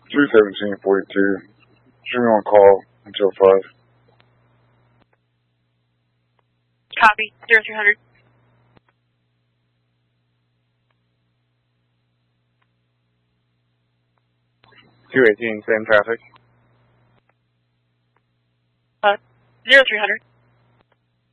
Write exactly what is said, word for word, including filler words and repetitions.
two seventeen forty-two. Should be on call until five. Copy. Zero three hundred. two eighteen, same traffic. Uh, zero three hundred.